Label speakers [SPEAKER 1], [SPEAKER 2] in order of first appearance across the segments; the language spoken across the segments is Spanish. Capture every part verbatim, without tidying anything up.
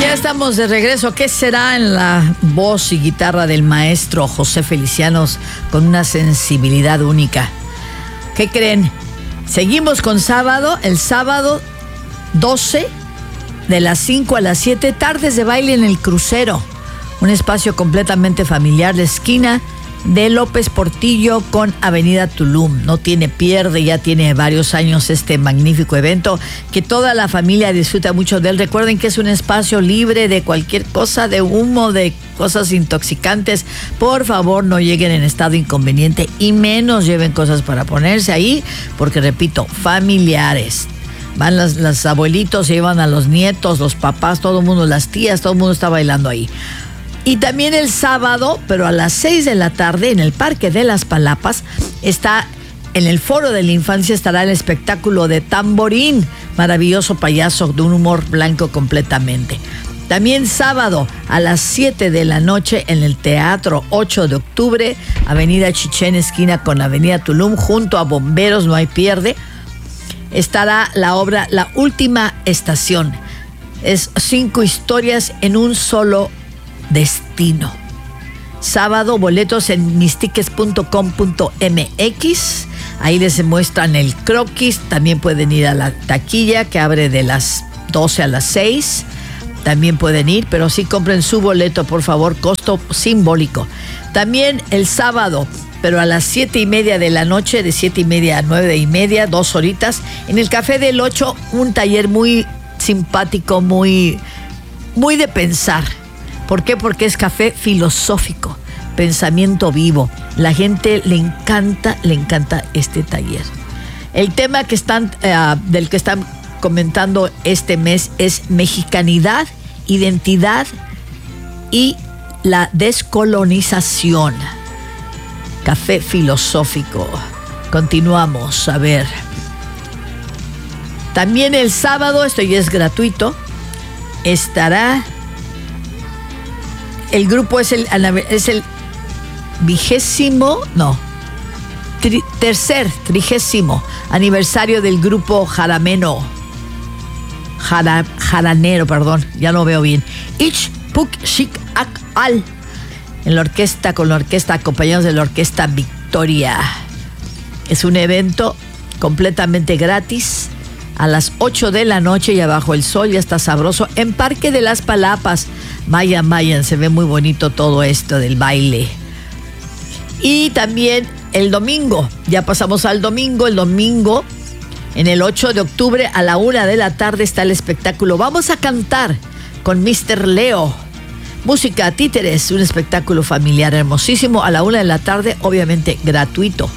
[SPEAKER 1] Ya estamos de regreso. ¿Qué será en la voz y guitarra del maestro José Felicianos con una sensibilidad única? ¿Qué creen? Seguimos con sábado, el sábado doce de las cinco a las siete, tardes de baile en el Crucero, un espacio completamente familiar, la esquina de López Portillo con Avenida Tulum. No tiene pierde, ya tiene varios años este magnífico evento que toda la familia disfruta mucho de él. Recuerden que es un espacio libre de cualquier cosa, de humo, de cosas intoxicantes. Por favor, no lleguen en estado inconveniente y menos lleven cosas para ponerse ahí, porque repito, familiares. Van las, las abuelitos, se llevan a los nietos, los papás, todo el mundo, las tías, todo el mundo está bailando ahí. Y también el sábado, pero a las seis de la tarde, en el Parque de las Palapas, está en el Foro de la Infancia, estará el espectáculo de Tamborín, maravilloso payaso de un humor blanco completamente. También sábado a las siete de la noche en el Teatro ocho de octubre, Avenida Chichén, esquina con Avenida Tulum, junto a Bomberos, no hay pierde, estará la obra La Última Estación. Es cinco historias en un solo destino. Sábado, boletos en mis tickets punto com punto m x. Ahí les muestran el croquis. También pueden ir a la taquilla que abre de las doce a las seis. También pueden ir, pero sí compren su boleto, por favor, costo simbólico. También el sábado, pero a las siete y media de la noche, de siete y media a nueve y media, dos horitas, en el Café del Ocho, un taller muy simpático, muy, muy de pensar. ¿Por qué? Porque es café filosófico, pensamiento vivo. La gente le encanta, le encanta este taller. El tema que están, uh, del que están comentando este mes es mexicanidad, identidad y la descolonización. Café filosófico. Continuamos, a ver. También el sábado, esto ya es gratuito, estará... El grupo es el, es el vigésimo, no, tri, tercer, trigésimo aniversario del grupo Jarameno, Jara, Jaranero, perdón, ya lo veo bien. Ich Puk Shik Ak Al, en la orquesta, con la orquesta, acompañados de la orquesta Victoria. Es un evento completamente gratis. A las ocho de la noche y abajo el sol, ya está sabroso, en Parque de las Palapas. Vayan, vayan, se ve muy bonito todo esto del baile. Y también el domingo, ya pasamos al domingo, el domingo, en el ocho de octubre a la una de la tarde está el espectáculo Vamos a Cantar con mister Leo. Música, títeres, un espectáculo familiar hermosísimo a la una de la tarde, obviamente gratuito.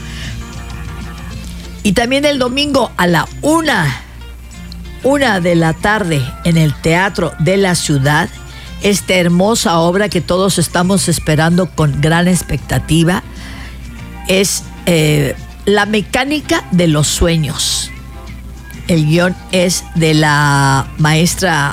[SPEAKER 1] Y también el domingo a la una, una de la tarde en el Teatro de la Ciudad, esta hermosa obra que todos estamos esperando con gran expectativa, es eh, La Mecánica de los Sueños. El guión es de la maestra,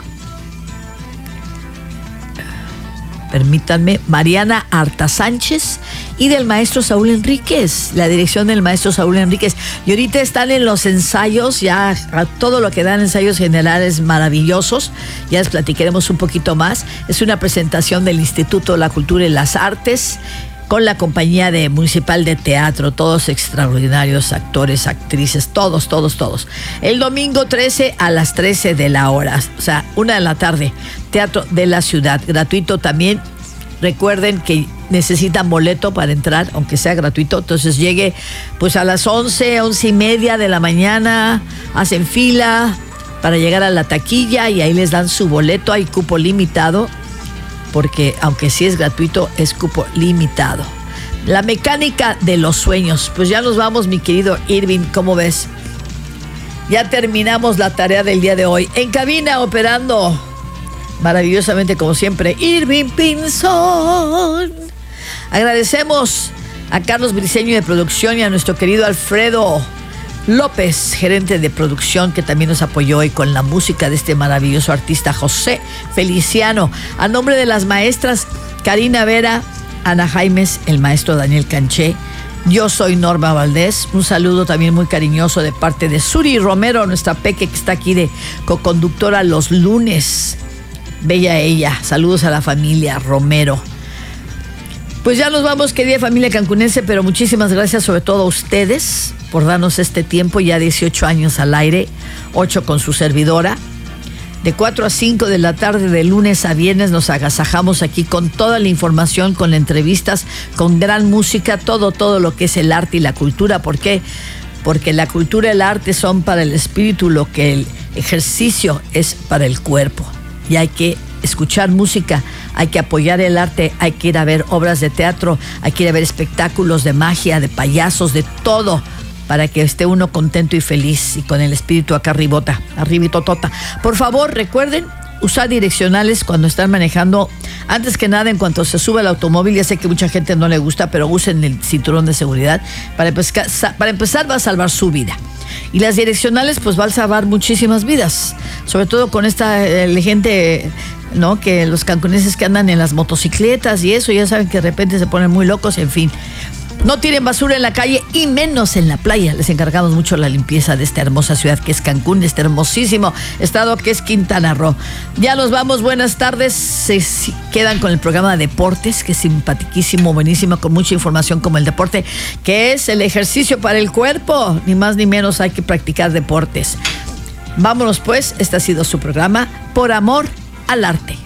[SPEAKER 1] permítanme, Mariana Arta Sánchez, y del maestro Saúl Enríquez, la dirección del maestro Saúl Enríquez. Y ahorita están en los ensayos, ya a todo lo que dan ensayos generales maravillosos, ya les platicaremos un poquito más. Es una presentación del Instituto de la Cultura y las Artes con la compañía de municipal de teatro, todos extraordinarios actores, actrices, todos, todos, todos. El domingo trece a las trece de la hora, o sea, una de la tarde, Teatro de la Ciudad, gratuito también. Recuerden que necesitan boleto para entrar, aunque sea gratuito. Entonces llegue pues a las once, once y media de la mañana, hacen fila para llegar a la taquilla y ahí les dan su boleto. Hay cupo limitado, porque aunque sí es gratuito, es cupo limitado. La Mecánica de los Sueños. Pues ya nos vamos, mi querido Irving, ¿cómo ves? Ya terminamos la tarea del día de hoy. En cabina operando maravillosamente, como siempre, Irving Pinzón. Agradecemos a Carlos Briceño de producción y a nuestro querido Alfredo López, gerente de producción, que también nos apoyó hoy con la música de este maravilloso artista José Feliciano. A nombre de las maestras Karina Vera, Ana Jaimes, el maestro Daniel Canché, yo soy Norma Valdés. Un saludo también muy cariñoso de parte de Suri Romero, nuestra peque que está aquí de coconductora los lunes Bella ella. Saludos a la familia Romero. Pues ya nos vamos, querida familia cancunense, pero muchísimas gracias sobre todo a ustedes por darnos este tiempo, ya dieciocho años al aire, ocho con su servidora. De cuatro a cinco de la tarde, de lunes a viernes, nos agasajamos aquí con toda la información, con entrevistas, con gran música, todo, todo lo que es el arte y la cultura. ¿Por qué? Porque la cultura y el arte son para el espíritu lo que el ejercicio es para el cuerpo. Y hay que escuchar música, hay que apoyar el arte, hay que ir a ver obras de teatro, hay que ir a ver espectáculos de magia, de payasos, de todo, para que esté uno contento y feliz y con el espíritu acá arribota, arribitotota. Por favor, recuerden usar direccionales cuando están manejando. Antes que nada, en cuanto se sube al automóvil, ya sé que mucha gente no le gusta, pero usen el cinturón de seguridad. Para empezar, para empezar va a salvar su vida. Y las direccionales pues van a salvar muchísimas vidas, sobre todo con esta eh, gente, ¿no? Que los cancunenses que andan en las motocicletas y eso, ya saben que de repente se ponen muy locos, en fin. No tiren basura en la calle y menos en la playa. Les encargamos mucho la limpieza de esta hermosa ciudad que es Cancún, de este hermosísimo estado que es Quintana Roo. Ya nos vamos, buenas tardes. Se quedan con el programa de deportes, que es simpatiquísimo, buenísimo, con mucha información como el deporte, que es el ejercicio para el cuerpo. Ni más ni menos, hay que practicar deportes. Vámonos pues, este ha sido su programa Por Amor al Arte.